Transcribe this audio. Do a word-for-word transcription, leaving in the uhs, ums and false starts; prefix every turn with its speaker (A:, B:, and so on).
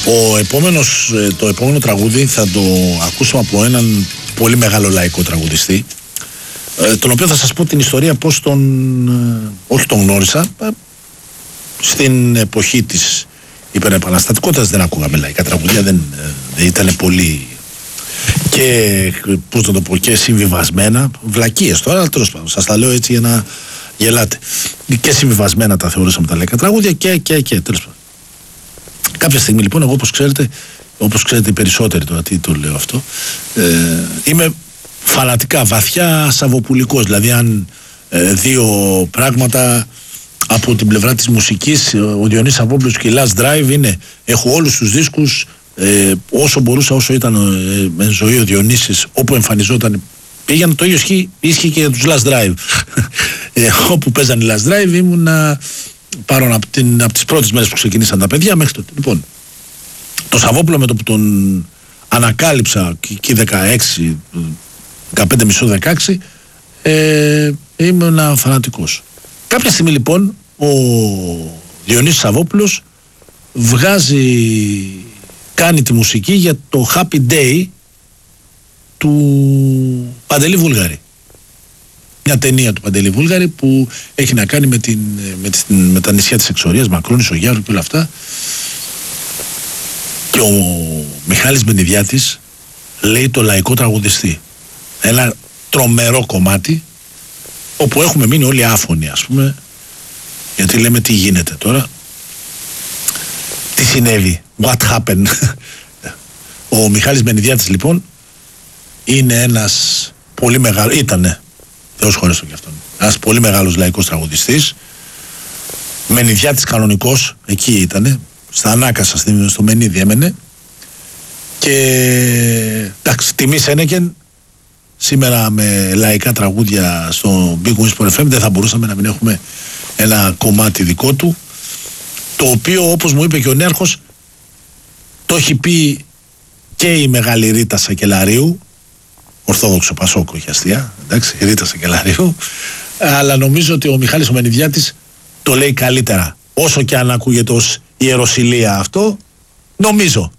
A: Ο επόμενος, το επόμενο τραγούδι θα το ακούσουμε από έναν πολύ μεγάλο λαϊκό τραγουδιστή, τον οποίο θα σας πω την ιστορία πώς τον, όχι τον γνώρισα. Στην εποχή της υπερεπαναστατικότητας δεν ακούγαμε λαϊκά τραγουδία, δεν, δεν ήταν πολύ και πώς να το πω, και συμβιβασμένα, βλακίες τώρα, αλλά τέλος πάντων σας τα λέω έτσι για να γελάτε, και συμβιβασμένα τα θεωρούσαμε τα λαϊκά τραγούδια και και και τέλος πάντων. Κάποια στιγμή λοιπόν, εγώ όπως ξέρετε, όπως ξέρετε οι περισσότεροι τώρα, τι το λέω αυτό, ε, είμαι φανατικά βαθιά σαββοπουλικός, δηλαδή αν ε, δύο πράγματα από την πλευρά της μουσικής, ο Διονύσης Σαββόπουλος και η Last Drive είναι, έχω όλους τους δίσκους, ε, όσο μπορούσα, όσο ήταν ε, με ζωή ο Διονύσης, όπου εμφανιζόταν πήγαινε, το ίδιο ισχύει, ίσχυε και για τους Last Drive. ε, όπου παίζανε οι Last Drive ήμουνα πάρω από, την, από τις πρώτες μέρες που ξεκινήσαν τα παιδιά μέχρι τότε. Λοιπόν, το Σαββόπουλο με το που τον ανακάλυψα εκεί δεκαέξι, δεκαπέντε μισό δεκαέξι, ε, ήμουν φανατικός. Κάποια στιγμή λοιπόν ο Διονύσης Σαββόπουλος βγάζει, κάνει τη μουσική για το Happy Day του Παντελή Βούλγαρη. Μια ταινία του Παντελή Βούλγαρη που έχει να κάνει με, την, με, την, με τα νησιά της Εξορίας, Μακρόνης, Ογιάρου και όλα αυτά. Και ο Μιχάλης Μπενιδιάτης λέει το λαϊκό τραγουδιστή. Ένα τρομερό κομμάτι όπου έχουμε μείνει όλοι άφωνοι, ας πούμε, γιατί λέμε τι γίνεται τώρα, τι συνέβη, what happened. Ο Μιχάλης Μπενιδιάτης λοιπόν είναι ένας πολύ μεγάλο, ήτανε, Θεός χωρέστο και αυτόν, ένας πολύ μεγάλος λαϊκός τραγουδιστής, Μενιδιάτης κανονικός, εκεί ήτανε, στα Ανάκασα, στο Μενίδη έμενε, και εντάξει, τιμή Σένεκεν. Σήμερα με λαϊκά τραγούδια στο Big Wings εφ εμ δεν θα μπορούσαμε να μην έχουμε ένα κομμάτι δικό του, το οποίο, όπως μου είπε και ο Νέαρχος, το έχει πει και η μεγάλη Ρίτα Σακελαρίου, Ορθόδοξο Πασόκο, έχει αστεία, εντάξει, η Ρίτα Σακελαρίου, αλλά νομίζω ότι ο Μιχάλης ο Μενιδιάτης το λέει καλύτερα, όσο και αν ακούγεται ως ιεροσυλία αυτό, νομίζω.